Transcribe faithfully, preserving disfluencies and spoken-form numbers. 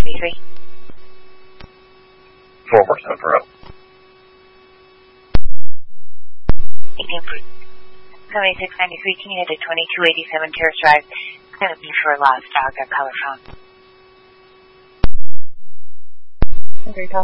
ninety-three. four four seven four zero. eighteen for seventy-six ninety-three, can you hit a twenty-two eighty-seven Terrace Drive? It's going to be for a lost dog, a color phone. Okay,